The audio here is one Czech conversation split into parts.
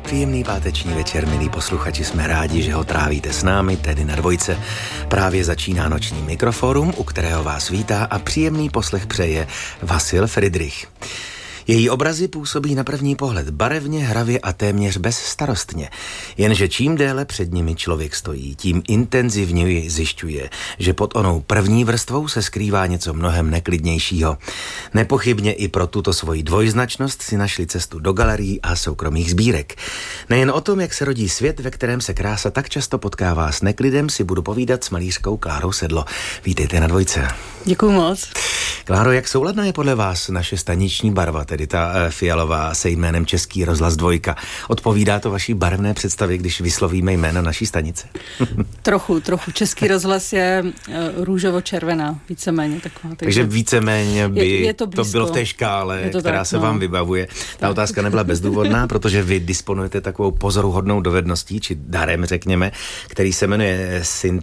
Příjemný páteční večer, milí posluchači, jsme rádi, že ho trávíte s námi, tedy na Dvojce. Právě začíná noční Mikroforum, u kterého vás vítá a příjemný poslech přeje Vasil Fridrich. Její obrazy působí na první pohled barevně, hravě a téměř bezstarostně. Jenže čím déle před nimi člověk stojí, tím intenzivněji zjišťuje, že pod onou první vrstvou se skrývá něco mnohem neklidnějšího. Nepochybně i pro tuto svoji dvojznačnost si našli cestu do galerií a soukromých sbírek. Nejen o tom, jak se rodí svět, ve kterém se krása tak často potkává s neklidem, si budu povídat s malířkou Klárou Sedlo. Vítejte na Dvojce. Děkuju moc. Kláro, jak souladná je podle vás naše staniční barva, tedy ta fialová se jménem Český rozhlas Dvojka? Odpovídá to vaší barevné představě, když vyslovíme jméno naší stanice? Trochu. Český rozhlas je růžovo-červená, víceméně taková. Takže víceméně by je to bylo v té škále, která tak, se vám vybavuje. Ta otázka nebyla bezdůvodná, protože vy disponujete takovou pozoruhodnou dovedností, či darem, řekněme, který se jmenuje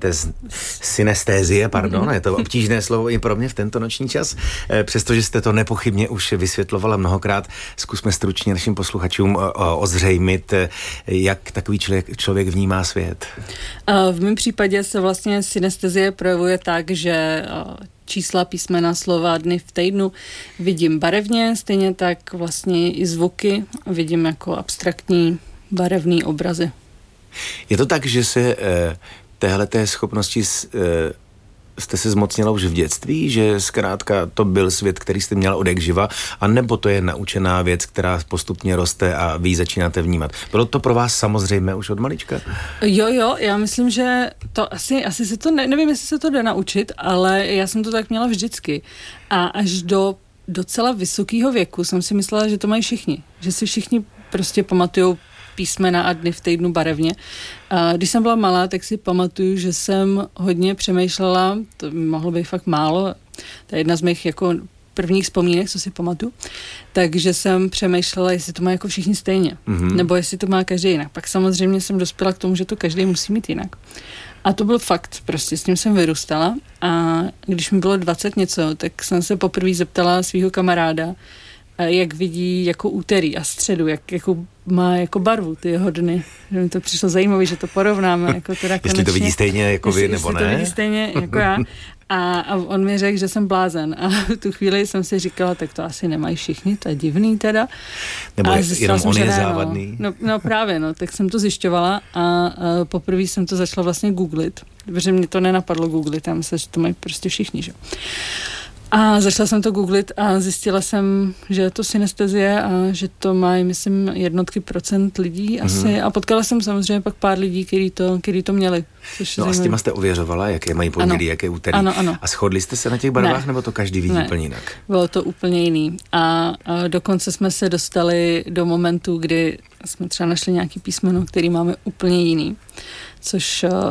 synestézie, je to obtížné slovo i pro mě v tento noční čas. Přestože jste to nepochybně už vysvětlovala mnohokrát, zkusme stručně našim posluchačům ozřejmit, jak takový člověk vnímá svět. V mém případě se vlastně synestezie projevuje tak, že čísla, písmena, slova, dny v týdnu vidím barevně, stejně tak vlastně i zvuky vidím jako abstraktní barevný obrazy. Je to tak, že se téhleté schopnosti jste se zmocnila už v dětství, že zkrátka to byl svět, který jste měla od jak živa, anebo to je naučená věc, která postupně roste a vy ji začínáte vnímat? Bylo to pro vás samozřejmé už od malička? Jo, já myslím, že to asi se to, nevím, jestli se to jde naučit, ale já jsem to tak měla vždycky. A až do docela vysokého věku jsem si myslela, že to mají všichni. Že si všichni prostě pamatujou písmena a dny v týdnu barevně. A když jsem byla malá, tak si pamatuju, že jsem hodně přemýšlela, to mohlo být fakt málo, to je jedna z mých jako prvních vzpomínek, co si pamatuju, takže jsem přemýšlela, jestli to má jako všichni stejně, nebo jestli to má každý jinak. Pak samozřejmě jsem dospěla k tomu, že to každý musí mít jinak. A to byl fakt, prostě s tím jsem vyrůstala a když mi bylo 20 něco, tak jsem se poprvé zeptala svého kamaráda, jak vidí jako úterý a středu, jak má jako barvu ty jeho dny. Že mi to přišlo zajímavé, že to porovnáme. Jako teda konečně, jestli to vidí stejně jako vy, nebo ne? Jestli to vidí stejně jako já. A on mi řekl, že jsem blázen. A v tu chvíli jsem si říkala, tak to asi nemají všichni, to je divný teda. Nebo jenom on je závadný. No právě, tak jsem to zjišťovala a poprvé jsem to začala vlastně googlit, protože mě to nenapadlo googlit, já myslím, že to mají prostě všichni, že? A začala jsem to googlit a zjistila jsem, že je to synestezie a že to mají, myslím, jednotky procent lidí asi. A potkala jsem samozřejmě pak pár lidí, kteří to měli. No a s těma jste ověřovala, jaké mají pondělí, jaké úterý. Ano. A shodli jste se na těch barvách, nebo to každý vidí úplně jinak? Bylo to úplně jiný. A dokonce jsme se dostali do momentu, kdy jsme třeba našli nějaký písmeno, který máme úplně jiný. Což